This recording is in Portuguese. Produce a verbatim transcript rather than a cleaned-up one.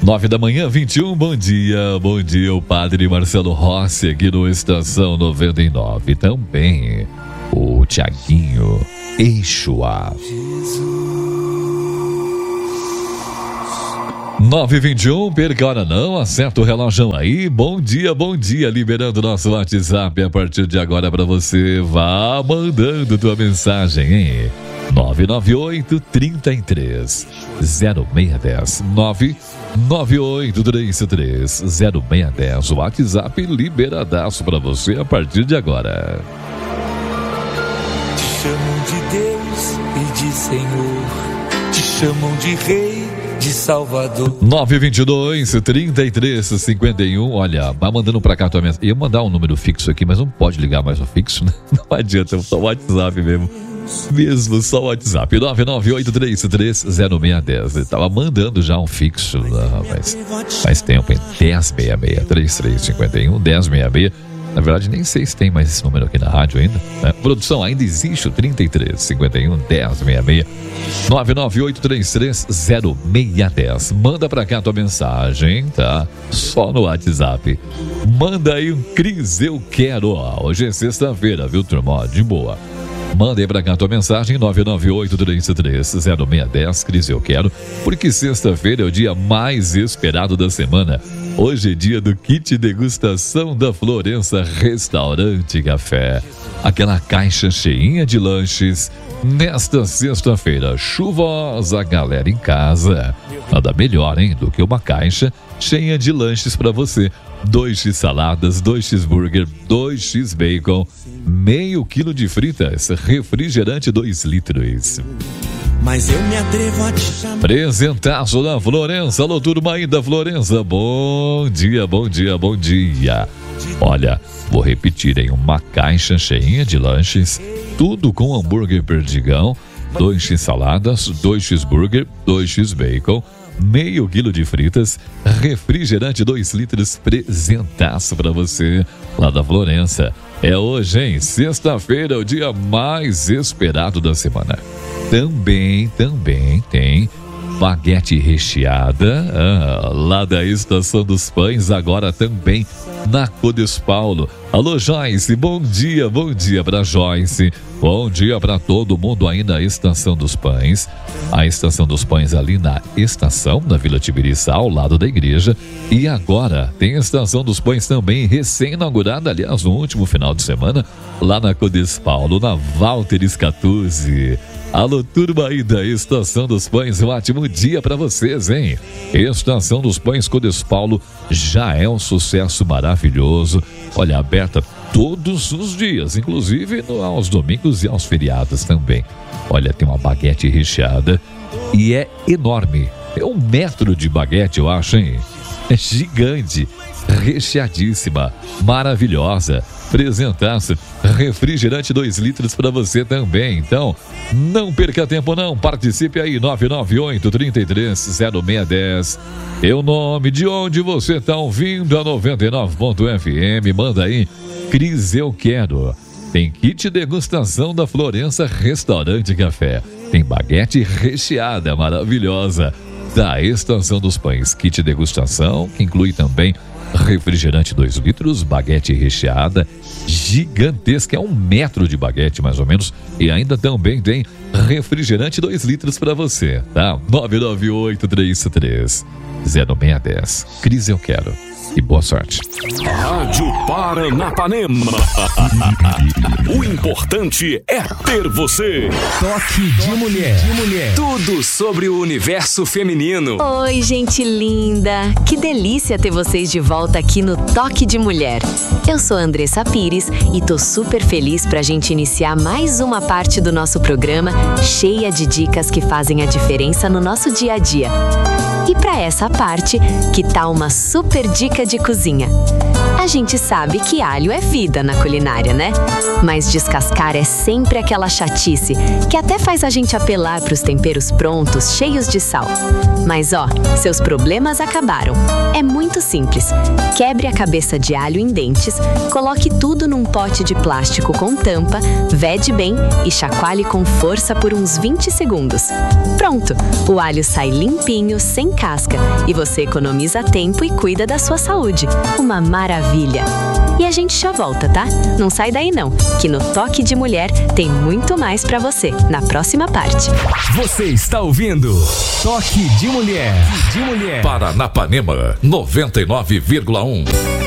Nove da manhã, vinte e um, bom dia, bom dia, o Padre Marcelo Rossi aqui no Estação noventa e nove, também o Tiaguinho Eixoá. nove e vinte e um, perca a hora não, acerta o relógio aí, bom dia, bom dia, liberando nosso WhatsApp a partir de agora para você, vá mandando tua mensagem, hein? nove nove oito, três três, zero seis um zero, nove nove oito, três três, zero seis um zero, o WhatsApp liberadaço para você a partir de agora. Te chamam de Deus e de Senhor, te chamam de Rei, de Salvador. nove dois dois, três três cinco um, olha, vai mandando pra cá a tua mensagem. Eu ia mandar um número fixo aqui, mas não pode ligar mais o fixo, né? Não adianta, só o WhatsApp mesmo. Mesmo só o WhatsApp, nove nove oito, três três, zero seis um zero. Ele tava mandando já um fixo, não, mas faz tempo, hein? dez seis seis, três três cinco um, dez seis seis. Na verdade, nem sei se tem mais esse número aqui na rádio ainda, né? Produção, ainda existe o trinta e três, cinquenta e um, dez sessenta e seis, nove nove oito, três três, zero seis um zero. Manda pra cá a tua mensagem, tá? Só no WhatsApp. Manda aí um Cris, eu quero. Ó, hoje é sexta-feira, viu, turma? Ó, de boa. Manda aí pra cá a tua mensagem, nove nove oito, três três, zero seis um zero, Cris, eu quero, porque sexta-feira é o dia mais esperado da semana. Hoje é dia do kit degustação da Florença Restaurante Café. Aquela caixa cheinha de lanches. Nesta sexta-feira chuvosa, galera em casa. Nada melhor, hein, do que uma caixa cheia de lanches pra você. dois x saladas, dois cheeseburger, dois x bacon, meio quilo de fritas, refrigerante dois litros. Mas eu me atrevo a te chamar. Presentaço da Florença, alô turma aí da Florença, bom dia, bom dia, bom dia. Olha, vou repetir, em uma caixa cheinha de lanches, tudo com hambúrguer perdigão, dois x saladas, dois cheeseburger, dois x bacon, meio quilo de fritas, refrigerante dois litros, presentaço pra você lá da Florença. É hoje, hein? Sexta-feira, o dia mais esperado da semana. Também, também tem baguete recheada, ah, lá da Estação dos Pães, agora também na Codes Paulo. Alô, Joyce, bom dia, bom dia pra Joyce, bom dia pra todo mundo aí na Estação dos Pães. A Estação dos Pães ali na estação, na Vila Tibiriçá, ao lado da igreja. E agora tem a Estação dos Pães também recém-inaugurada, aliás, no último final de semana, lá na Codes Paulo, na Walter Scatuzzi. Alô, turma aí da Estação dos Pães, um ótimo dia pra vocês, hein? Estação dos Pães Codes Paulo já é um sucesso maravilhoso. Olha, aberta todos os dias, inclusive no, aos domingos e aos feriados também. Olha, tem uma baguete recheada e é enorme. É um metro de baguete, eu acho, hein? É gigante, recheadíssima, maravilhosa. Presentaço, refrigerante dois litros para você também. Então, não perca tempo não, participe aí, nove nove oito, três três, zero seis um zero. É o nome de onde você está ouvindo a noventa e nove ponto F M, manda aí, Cris, eu quero. Tem kit degustação da Florença Restaurante Café. Tem baguete recheada, maravilhosa, da Estação dos Pães, kit degustação, que inclui também refrigerante dois litros, baguete recheada, gigantesca, é um metro de baguete mais ou menos, e ainda também tem refrigerante dois litros para você, tá? nove nove oito, três três, zero seis um zero. Cris, eu quero. E boa sorte. Rádio Paranapanema. O importante é ter você. Toque de mulher. de mulher. Tudo sobre o universo feminino. Oi, gente linda. Que delícia ter vocês de volta aqui no Toque de Mulher. Eu sou a Andressa Pires e tô super feliz pra gente iniciar mais uma parte do nosso programa cheia de dicas que fazem a diferença no nosso dia a dia. E para essa parte, que tal uma super dica de cozinha? A gente sabe que alho é vida na culinária, né? Mas descascar é sempre aquela chatice que até faz a gente apelar para os temperos prontos, cheios de sal. Mas ó, seus problemas acabaram. É muito simples. Quebre a cabeça de alho em dentes, coloque tudo num pote de plástico com tampa, vede bem e chacoalhe com força por uns vinte segundos. Pronto! O alho sai limpinho, sem casca, e você economiza tempo e cuida da sua saúde. Uma maravilha! E a gente já volta, tá? Não sai daí não, que no Toque de Mulher tem muito mais pra você na próxima parte. Você está ouvindo Toque de Mulher. De Mulher. Paranapanema noventa e nove vírgula um.